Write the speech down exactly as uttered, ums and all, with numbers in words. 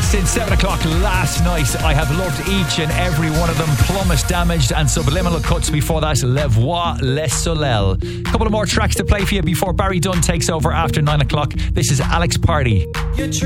since seven o'clock last night. I have loved each and every one of them. Plummet, Damaged and Subliminal Cuts before that. Le Voix, Le Soleil. A couple of more tracks to play for you before Barry Dunn takes over after nine o'clock. This is Alex Party. You